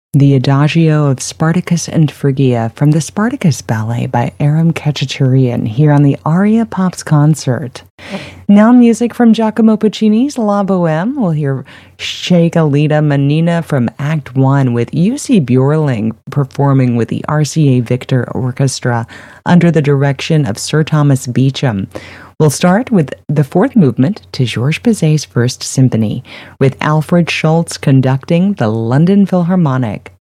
The Adagio of Spartacus and Phrygia from the Spartacus Ballet by Aram Khachaturian here on the Aria Pops concert. Now music from Giacomo Puccini's La Boheme. We'll hear Sheikalita Manina from Act 1 with Jussi Björling performing with the RCA Victor Orchestra under the direction of Sir Thomas Beecham. We'll start with the fourth movement to Georges Bizet's First Symphony, with Alfred Schultz conducting the London Philharmonic.